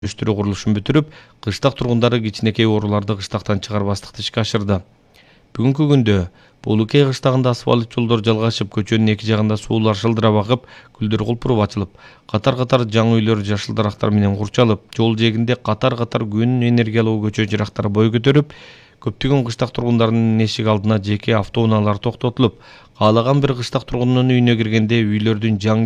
өстүрүү курулушун бүтүрүп, кыштак тургундары кичинекей ооруларды кыштактан чыгарбастыкты ишке ашырды. Бүгүнкү күндө Болукей кыштагында асфальт жолдор жалгашып, көчөнүн эки жагында суулар шылдырап агып, гүлдөр кулпуруп ачылып, катар-катар жаңы үйлөр жашыл дарактар менен курчалып, жол жээгинде катар-катар күн энергиялуу көчө жырактары бой көтөрүп, көптөгөн кыштак тургундарынын эшик алдына жеке автоунаалар токтотулуп, каалаган бир кыштак тургундун үйүнө киргенде үйлөрдүн жаңы